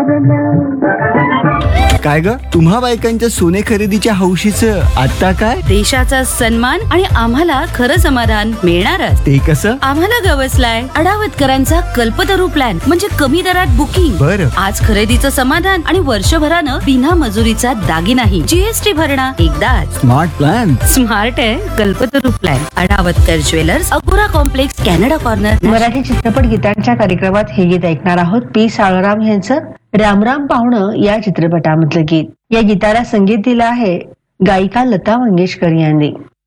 काय ग, तुम्हा बायकांच्या सोने खरेदीच्या हौशीचं आता काय? देशाचा सन्मान आणि आम्हाला खरं समाधान मिळणारच. ते कसं? आम्हाला गवसलाय अडावतकरांचा कल्पतरू प्लॅन, म्हणजे कमी दरात बुकिंग. बरं. आज खरेदीचं समाधान आणि वर्षभरानं बिना मजुरीचा दागिनाही. जीएसटी भरणा एकदाच. Smart plan. स्मार्ट आहे Kalpataru plan. अडावतकर jewellers, Akora complex, Canada corner. Marathi चित्रपट गीतांच्या कार्यक्रमात हे गीत ऐकणार आहोत पी साळराम यांचं रामराम पाहुणं या चित्रपटामधलं गीत. या गीताला संगीत दिलं आहे गायिका लता मंगेशकर यांनी.